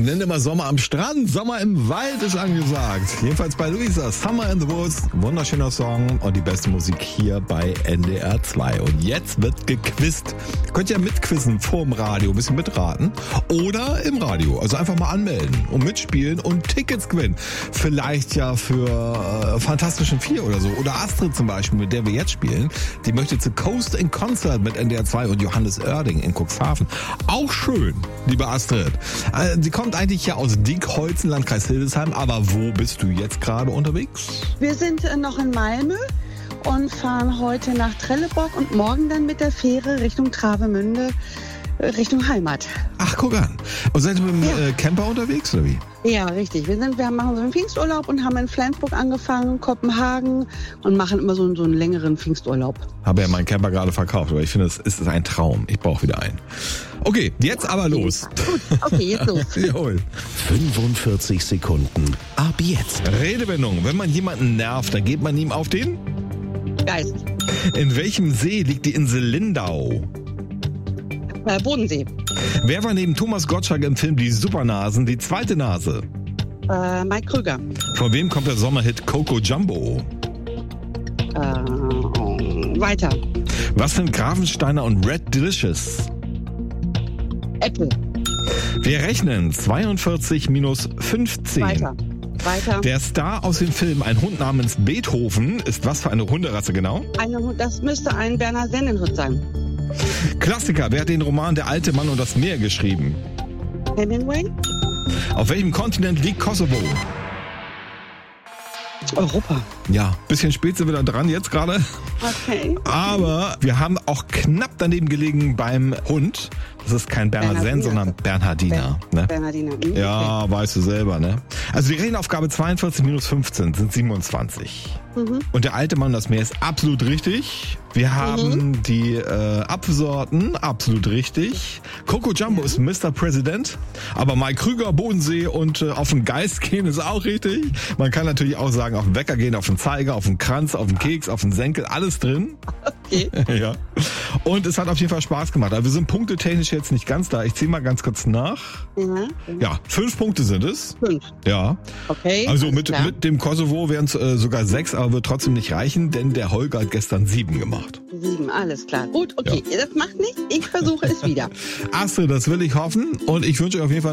nenne immer Sommer am Strand, Sommer im Wald ist angesagt. Jedenfalls bei Luisa, Summer in the Woods, wunderschöner Song und die beste Musik hier bei NDR 2. Und jetzt wird gequizt. Könnt ihr mitquizzen vorm Radio, ein bisschen mitraten oder im Radio. Also einfach mal anmelden und mitspielen und Tickets gewinnen. Vielleicht ja für Fantastischen Vier oder so. Oder Astrid zum Beispiel, mit der wir jetzt spielen. Die möchte zu Coast in Concert mit NDR 2 und Johannes Oerding in Cuxhaven. Auch schön, liebe Astrid. Sie kommt eigentlich ja aus Diekholzen, Landkreis Hildesheim. Aber wo bist du jetzt gerade unterwegs? Wir sind noch in Malmö und fahren heute nach Trelleborg und morgen dann mit der Fähre Richtung Travemünde, Richtung Heimat. Ach, guck an. Und seid ihr mit dem Camper unterwegs, oder wie? Ja, richtig. Wir machen so einen Pfingsturlaub und haben in Flensburg angefangen, Kopenhagen und machen immer so einen längeren Pfingsturlaub. Habe ja meinen Camper gerade verkauft, aber ich finde, es ist ein Traum. Ich brauche wieder einen. Okay, jetzt aber los. Gut, okay, jetzt los. Jawohl. 45 Sekunden. Ab jetzt. Redewendung. Wenn man jemanden nervt, dann geht man ihm auf den? Geist. In welchem See liegt die Insel Lindau? Bodensee. Wer war neben Thomas Gottschalk im Film Die Supernasen die zweite Nase? Mike Krüger. Von wem kommt der Sommerhit Coco Jumbo? Weiter. Was sind Grafensteiner und Red Delicious? Apple. Wir rechnen 42 minus 15. Weiter. Der Star aus dem Film Ein Hund namens Beethoven ist was für eine Hunderasse genau? Das müsste ein Berner Sennenhund sein. Klassiker, wer hat den Roman Der alte Mann und das Meer geschrieben? Hemingway. Auf welchem Kontinent liegt Kosovo? Europa. Ja, bisschen spät sind wir da dran jetzt gerade. Okay. Aber wir haben auch knapp daneben gelegen beim Hund. Das ist kein Berner Senn, sondern Bernhardiner. Ne? Bernhardiner. Ja, weißt du selber, ne? Also die Rechenaufgabe 42 minus 15 sind 27. Und der alte Mann, das Meer ist absolut richtig. Wir haben die Apfelsorten, absolut richtig. Coco Jumbo ist Mr. President. Aber Mike Krüger, Bodensee und auf den Geist gehen ist auch richtig. Man kann natürlich auch sagen, auf den Wecker gehen, auf den Zeiger, auf den Kranz, auf den Keks, auf den Senkel, alles drin. Okay. Ja. Und es hat auf jeden Fall Spaß gemacht. Aber wir sind punktetechnisch jetzt nicht ganz da. Ich zähle mal ganz kurz nach. Ja, 5 Punkte sind es. 5. Ja. Okay. Also mit dem Kosovo wären es sogar 6, aber wird trotzdem nicht reichen, denn der Holger hat gestern 7 gemacht. 7, alles klar. Gut, okay. Das macht nichts. Ich versuche es wieder. Astrid, das will ich hoffen und ich wünsche euch auf jeden Fall